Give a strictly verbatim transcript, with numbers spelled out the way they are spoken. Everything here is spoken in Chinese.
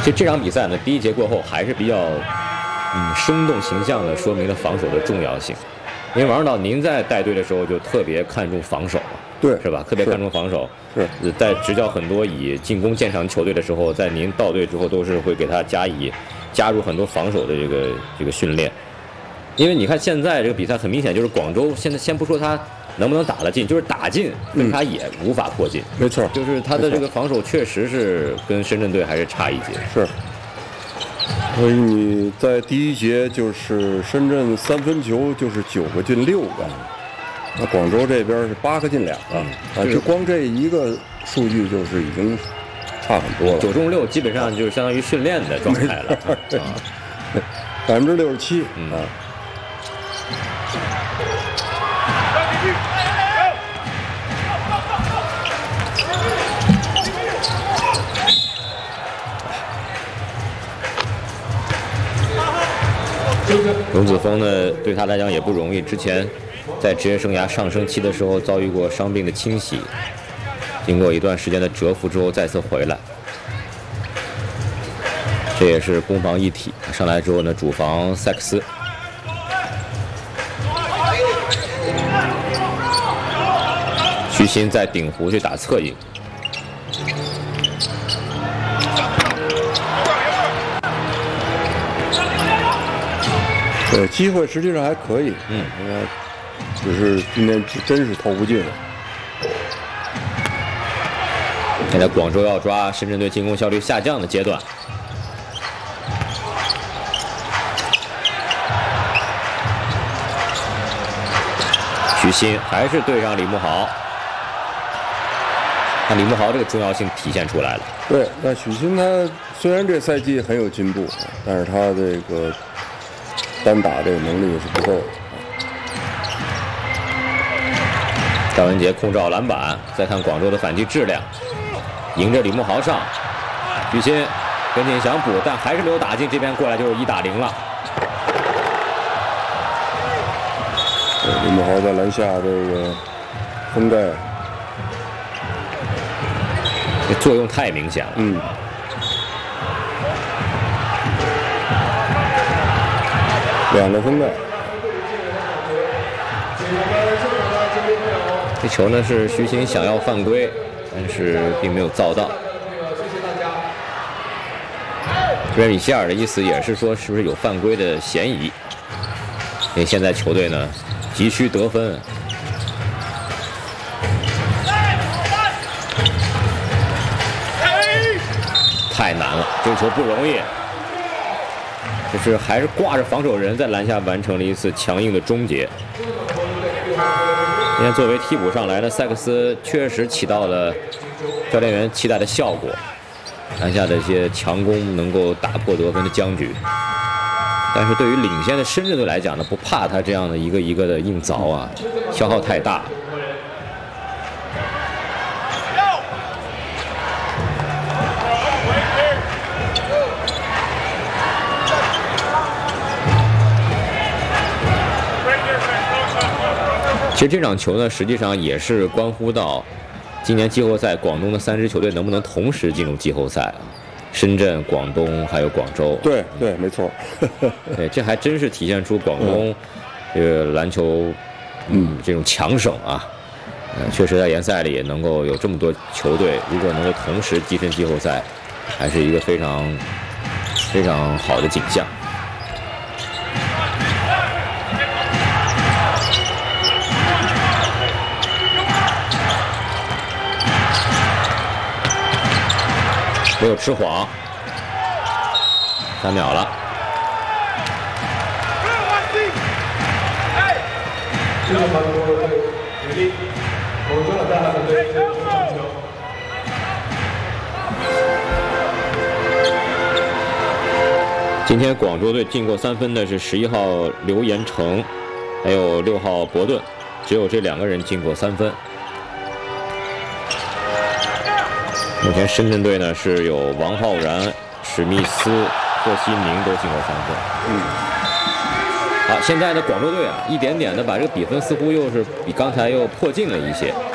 其实这场比赛呢，第一节过后还是比较嗯生动形象的说明了防守的重要性。因为王指导您在带队的时候就特别看重防守嘛， 对， 是吧？特别看重防守。 是。 在执教很多以进攻见长球队的时候，在您到队之后，都是会给他加以加入很多防守的这个这个训练。因为你看现在这个比赛很明显就是广州现在先不说他能不能打得进，就是打进分差也无法破进。 没错， 就是他的这个防守确实是跟深圳队还是差一截。 是。所以你在第一节就是深圳三分球就是九个进六个，那广州这边是八个进两个，啊，就光这一个数据就是已经差很多了。 九中六基本上就是相当于训练的状态了，啊， 百分之六十七啊。 龙子枫呢，对他来讲也不容易。之前在职业生涯上升期的时候遭遇过伤病的侵袭，经过一段时间的蛰伏之后再次回来，这也是攻防一体。上来之后呢，主防塞克斯，徐新在顶弧去打侧翼。 对，机会实际上还可以，嗯，只是今天真是投不进。 现在广州要抓深圳队进攻效率下降的阶段。徐新还是对上李慕豪，看李慕豪这个重要性体现出来了。 对，那许昕他虽然这赛季很有进步，但是他这个单打这个能力是不够的。 张文杰控制好篮板，再看广州的反击质量，迎着李慕豪上，许昕跟进想补，但还是没有打进，这边过来就是一打零了。 李慕豪在篮下这个封盖， 这作用太明显了。 嗯。两个封盖。 这球呢是徐昕想要犯规，但是并没有造到。这边米歇尔的意思也是说，是不是有犯规的嫌疑？因为现在球队呢急需得分。太难了，这个球不容易。就是还是挂着防守人在篮下完成了一次强硬的终结。今天作为替补上来的塞克斯确实起到了教练员期待的效果，篮下的一些强攻能够打破得分的僵局。但是对于领先的深圳队来讲呢，不怕他这样的一个一个的硬凿啊，消耗太大。其实这场球呢，实际上也是关乎到今年季后赛广东的三支球队能不能同时进入季后赛啊？深圳、广东还有广州。 对对，没错。 对，这还真是体现出广东这个篮球，嗯，这种强省啊。呃，确实在联赛里也能够有这么多球队，如果能够同时跻身季后赛，还是一个非常非常好的景象。没有吃谎，三秒了。今天广州队进过三分的是十一号刘延成，还有六号伯顿，只有这两个人进过三分。目前深圳队呢是有王浩然、史密斯、贺西明都进过三分。嗯。好，现在的广州队啊，一点点的把这个比分似乎又是比刚才又迫近了一些。